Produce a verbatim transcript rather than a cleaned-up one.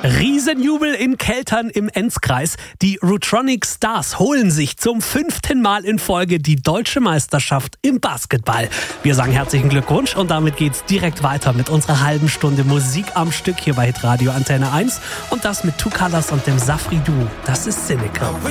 Riesenjubel in Keltern im Enzkreis. Die Rutronic Stars holen sich zum fünften Mal in Folge die deutsche Meisterschaft im Basketball. Wir sagen herzlichen Glückwunsch und damit geht's direkt weiter mit unserer halben Stunde Musik am Stück hier bei Hitradio Antenne eins und das mit Two Colors und dem Safri Duo. Das ist Cynical.